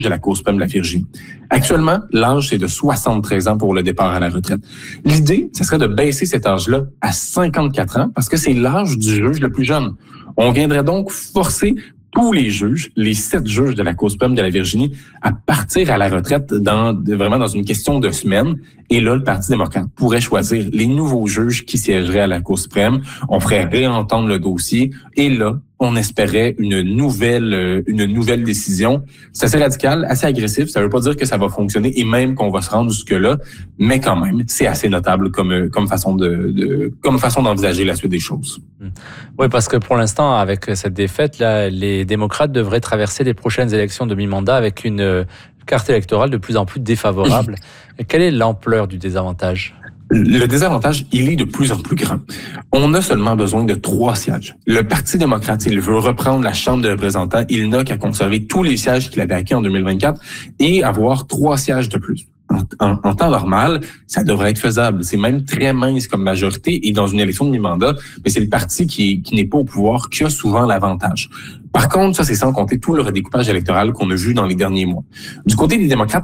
de la Cour suprême de la Virginie. Actuellement, l'âge, c'est de 73 ans pour le départ à la retraite. L'idée, ce serait de baisser cet âge-là à 54 ans parce que c'est l'âge du juge le plus jeune. On viendrait donc forcer tous les juges, les 7 juges de la Cour suprême de la Virginie, à partir à la retraite vraiment dans une question de semaines. Et là, le Parti démocrate pourrait choisir les nouveaux juges qui siégeraient à la Cour suprême. On ferait réentendre le dossier. Et là, on espérait une nouvelle décision. C'est assez radical, assez agressif. Ça veut pas dire que ça va fonctionner et même qu'on va se rendre jusque-là. Mais quand même, c'est assez notable comme façon d'envisager la suite des choses. Oui, parce que pour l'instant, avec cette défaite, là, les démocrates devraient traverser les prochaines élections de mi-mandat avec une carte électorale de plus en plus défavorable. Et quelle est l'ampleur du désavantage? Le désavantage, il est de plus en plus grand. On a seulement besoin de 3 sièges. Le Parti démocrate, il veut reprendre la Chambre des représentants. Il n'a qu'à conserver tous les sièges qu'il avait acquis en 2024 et avoir 3 sièges de plus. En temps normal, ça devrait être faisable. C'est même très mince comme majorité et dans une élection de mi-mandat, mais c'est le parti qui n'est pas au pouvoir qui a souvent l'avantage. Par contre, ça, c'est sans compter tout le redécoupage électoral qu'on a vu dans les derniers mois. Du côté des démocrates,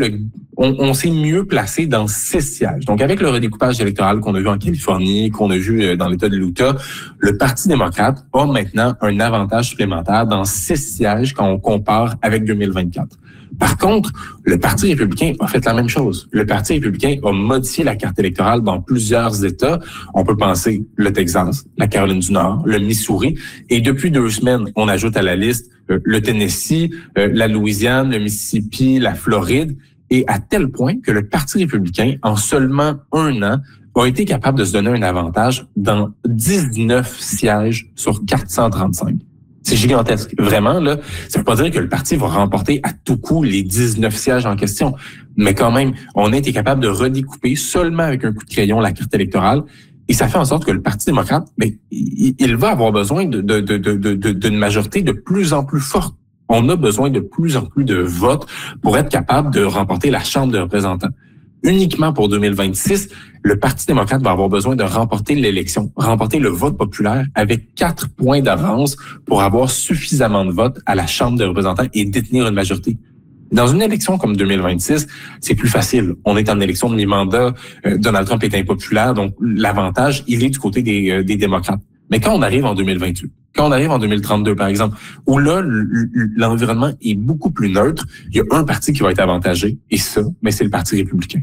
on s'est mieux placé dans 6 sièges. Donc, avec le redécoupage électoral qu'on a vu en Californie, qu'on a vu dans l'État de l'Utah, le Parti démocrate a maintenant un avantage supplémentaire dans 6 sièges quand on compare avec 2024. Par contre, le Parti républicain a fait la même chose. Le Parti républicain a modifié la carte électorale dans plusieurs États. On peut penser le Texas, la Caroline du Nord, le Missouri. Et depuis 2 semaines, on ajoute à la liste le Tennessee, la Louisiane, le Mississippi, la Floride. Et à tel point que le Parti républicain, en seulement 1 an, a été capable de se donner un avantage dans 19 sièges sur 435. C'est gigantesque. Vraiment, là, ça veut pas dire que le parti va remporter à tout coup les 19 sièges en question. Mais quand même, on a été capable de redécouper seulement avec un coup de crayon la carte électorale. Et ça fait en sorte que le Parti démocrate, il va avoir besoin d'une majorité de plus en plus forte. On a besoin de plus en plus de votes pour être capable de remporter la Chambre des représentants. Uniquement pour 2026, le Parti démocrate va avoir besoin de remporter l'élection, remporter le vote populaire avec 4 points d'avance pour avoir suffisamment de votes à la Chambre des représentants et détenir une majorité. Dans une élection comme 2026, c'est plus facile. On est en élection de mi-mandat, Donald Trump est impopulaire, donc l'avantage, il est du côté des démocrates. Mais quand on arrive en 2028, quand on arrive en 2032, par exemple, où là, l'environnement est beaucoup plus neutre, il y a un parti qui va être avantagé, et ça, c'est le Parti républicain.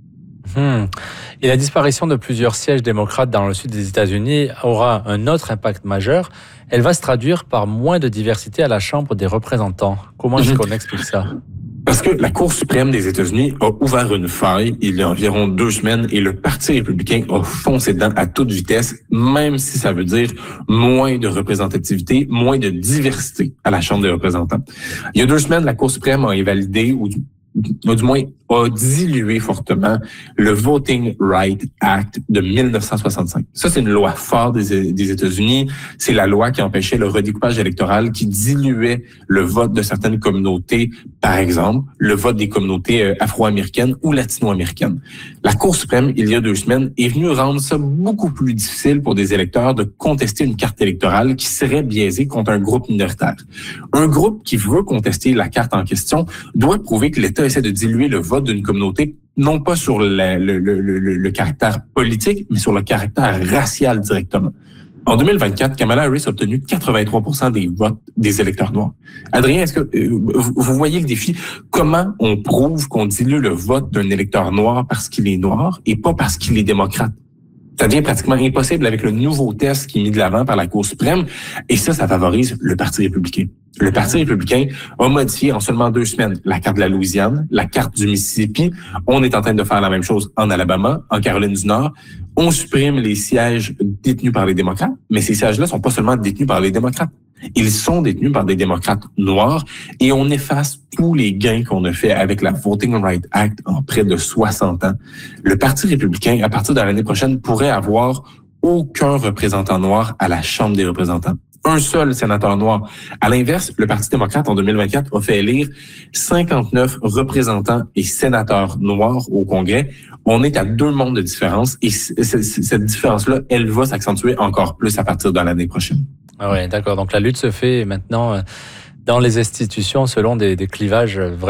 Et la disparition de plusieurs sièges démocrates dans le sud des États-Unis aura un autre impact majeur. Elle va se traduire par moins de diversité à la Chambre des représentants. Comment est-ce qu'on explique ça? Parce que la Cour suprême des États-Unis a ouvert une faille il y a environ 2 semaines et le Parti républicain a foncé dedans à toute vitesse, même si ça veut dire moins de représentativité, moins de diversité à la Chambre des représentants. Il y a 2 semaines, la Cour suprême a invalidé ou du moins a dilué fortement le Voting Rights Act de 1965. Ça, c'est une loi forte des États-Unis. C'est la loi qui empêchait le redécoupage électoral, qui diluait le vote de certaines communautés, par exemple, le vote des communautés afro-américaines ou latino-américaines. La Cour suprême, il y a 2 semaines, est venue rendre ça beaucoup plus difficile pour des électeurs de contester une carte électorale qui serait biaisée contre un groupe minoritaire. Un groupe qui veut contester la carte en question doit prouver que l'État essaie de diluer le vote d'une communauté, non pas sur le caractère politique, mais sur le caractère racial directement. En 2024, Kamala Harris a obtenu 83% des votes des électeurs noirs. Adrien, est-ce que vous voyez le défi? Comment on prouve qu'on dilue le vote d'un électeur noir parce qu'il est noir et pas parce qu'il est démocrate? Ça devient pratiquement impossible avec le nouveau test qui est mis de l'avant par la Cour suprême. Et ça favorise le Parti républicain. Le Parti républicain a modifié en seulement 2 semaines la carte de la Louisiane, la carte du Mississippi. On est en train de faire la même chose en Alabama, en Caroline du Nord. On supprime les sièges détenus par les démocrates, mais ces sièges-là sont pas seulement détenus par les démocrates. Ils sont détenus par des démocrates noirs et on efface tous les gains qu'on a fait avec la Voting Rights Act en près de 60 ans. Le Parti républicain, à partir de l'année prochaine, pourrait avoir aucun représentant noir à la Chambre des représentants. Un seul sénateur noir. À l'inverse, le Parti démocrate, en 2024, a fait élire 59 représentants et sénateurs noirs au Congrès. On est à 2 mondes de différence et cette différence-là, elle va s'accentuer encore plus à partir de l'année prochaine. Ah ouais, d'accord. Donc la lutte se fait maintenant dans les institutions selon des clivages vraiment